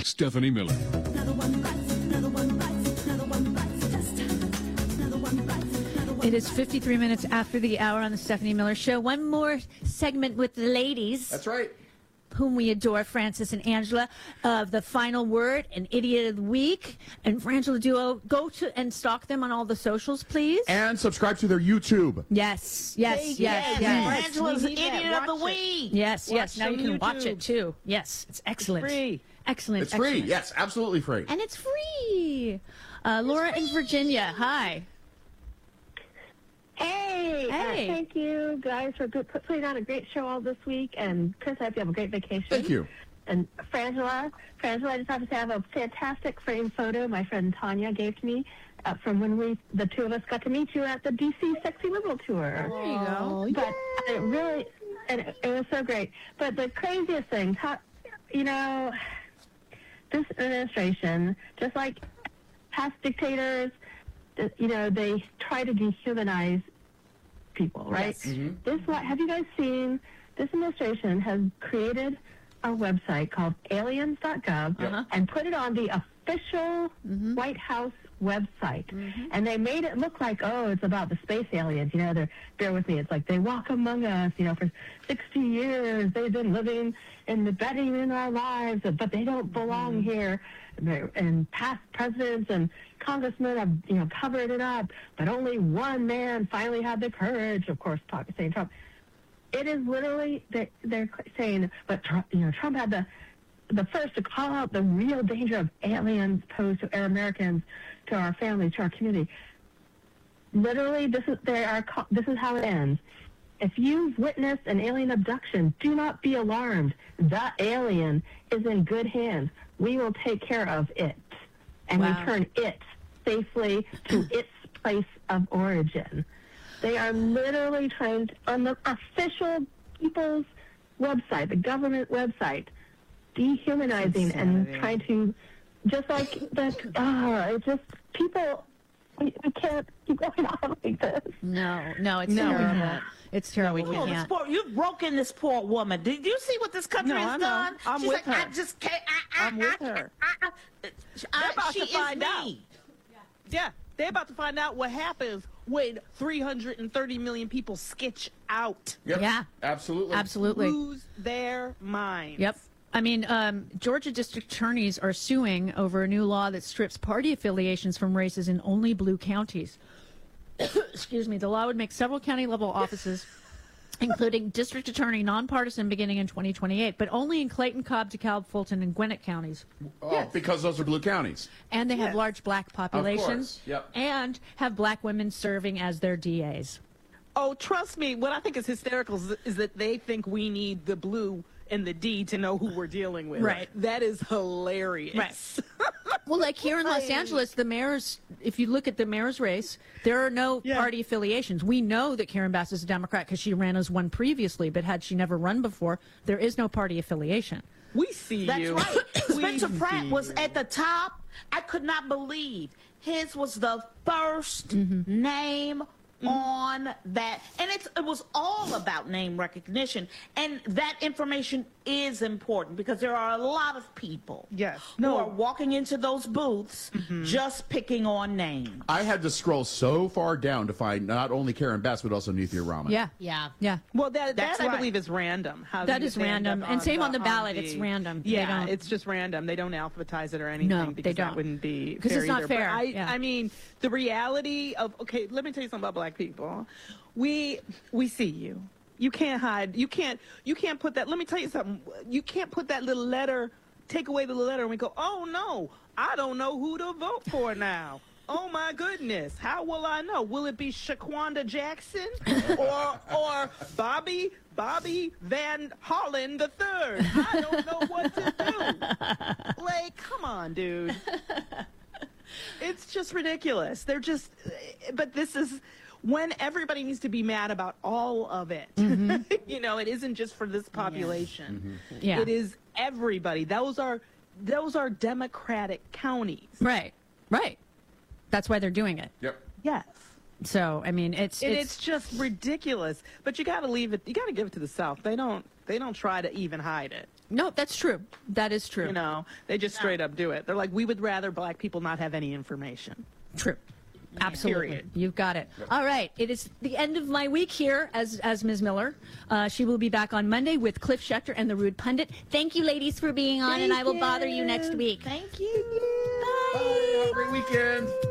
Stephanie Miller. It is 53 minutes after the hour on the Stephanie Miller Show. One more segment with the ladies. That's right. Whom we adore, Frances and Angela, of The Final Word and Idiot of the Week. And Frangela Duo, go to and stalk them on all the socials, please. And subscribe to their YouTube. Yes. Frangela's Idiot of the Week. Yes. Now you can YouTube. watch it, too. Yes, it's excellent. It's free. Excellent. It's free. excellent. Yes, absolutely free. And it's free. Laura in Virginia, hi. Hey, thank you guys for putting on a great show all this week. And Chris, I hope you have a great vacation. Thank you. And Frangela, I just have to say I have a fantastic framed photo my friend Tanya gave to me from when the two of us got to meet you at the DC Sexy Liberal Tour. There you go. But it really, and it was so great. But the craziest thing, this administration, just like past dictators, they try to dehumanize people, right? Yes. Mm-hmm. Have you guys seen, this administration has created a website called aliens.gov and put it on the official White House website. And they made it look like, it's about the space aliens. Bear with me. It's like they walk among us, for 60 years. They've been living and embedding in our lives, but they don't belong here. And past presidents and congressmen have, covered it up, but only one man finally had the courage, of course, saying Trump. It is literally, they're saying, but Trump had the first to call out the real danger of aliens posed to Americans, to our families, to our community. Literally, this is how it ends. If you've witnessed an alien abduction, do not be alarmed. The alien is in good hands. We will take care of it and return it safely to its place of origin. They are literally trying to, on the official people's website, the government website, dehumanizing and trying to, just like that, it's just people, we can't keep going on like this. No, it's terrible. It's terrible. We can't. You've broken this poor woman. Did you see what this country has done? I'm She's with like, her. I just can't. I'm with her. They're about to find out. Yeah, they're about to find out what happens when 330 million people sketch out. Yep. Yeah. Absolutely. Lose their minds. Yep. I mean, Georgia district attorneys are suing over a new law that strips party affiliations from races in only blue counties. Excuse me. The law would make several county-level offices, including district attorney, nonpartisan beginning in 2028, but only in Clayton, Cobb, DeKalb, Fulton, and Gwinnett counties. Because those are blue counties. And they have large black populations. Yep. And have black women serving as their DAs. Oh, trust me, what I think is hysterical is that they think we need the blue and the D to know who we're dealing with. Right. That is hilarious. Right. Well, like here in Los Angeles, the mayor's, if you look at the mayor's race, there are no party affiliations. We know that Karen Bass is a Democrat because she ran as one previously, but had she never run before, there is no party affiliation. We see That's you. right. We Spencer Pratt see was you. at the top. I could not believe his was the first name on that, and it was all about name recognition, and that information is important because there are a lot of people who are walking into those booths just picking on names. I had to scroll so far down to find not only Karen Bass, but also Nithya Raman. Yeah. Well, that That's I right. believe is random. How That they is end random. up And same on the on ballot, it's random. They Yeah, don't- it's just random. They don't alphabetize it or anything. No, because they don't. That wouldn't be 'Cause fair it's not either. fair. But Yeah. I mean, the reality of, okay, let me tell you something about black people. We see you. You can't hide. You can't put that. Let me tell you something. You can't put that little letter, take away the little letter, and we go, oh no, I don't know who to vote for now. Oh my goodness, how will I know? Will it be Shaquanda Jackson or Bobby Van Hollen III? I don't know what to do. Like, come on, dude. It's just ridiculous. But this is when everybody needs to be mad about all of it. It isn't just for this population. Yeah. It is everybody. Those are Democratic counties. Right. That's why they're doing it. Yep. Yes. So, I mean, it's And it's just ridiculous. But you got to leave it. You got to give it to the South. They don't They don't try to even hide it. No, that's true. That is true. You know, they just straight up do it. They're like, we would rather black people not have any information. True. Absolutely. Period. You've got it. All right. It is the end of my week here as Ms. Miller. She will be back on Monday with Cliff Schechter and the Rude Pundit. Thank you, ladies, for being on, and I will bother you next week. Thank you. Bye. Have a great weekend.